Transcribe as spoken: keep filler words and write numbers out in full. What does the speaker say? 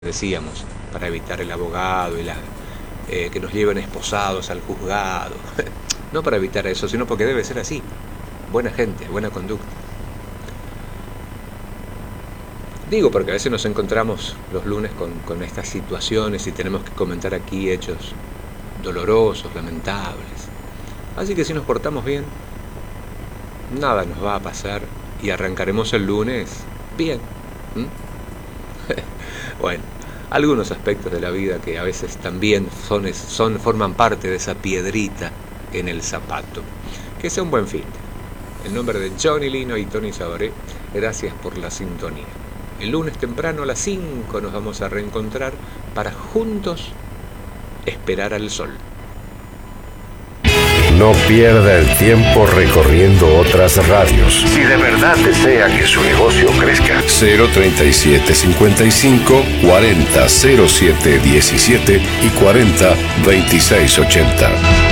decíamos, para evitar el abogado y la, eh, que nos lleven esposados al juzgado. No para evitar eso, sino porque debe ser así. Buena gente, buena conducta. Digo porque a veces nos encontramos los lunes con, con estas situaciones y tenemos que comentar aquí hechos dolorosos, lamentables. Así que si nos portamos bien, nada nos va a pasar y arrancaremos el lunes bien. ¿Mm? Bueno, algunos aspectos de la vida que a veces también son, son, forman parte de esa piedrita en el zapato. Que sea un buen fin. En nombre de Johnny Lino y Tony Sabaré, gracias por la sintonía. El lunes temprano a las cinco nos vamos a reencontrar para juntos esperar al sol. No pierda el tiempo recorriendo otras radios. Si de verdad desea que su negocio crezca. cero treinta y siete cincuenta y cinco cuarenta cero siete diecisiete y cuarenta veintiséis ochenta.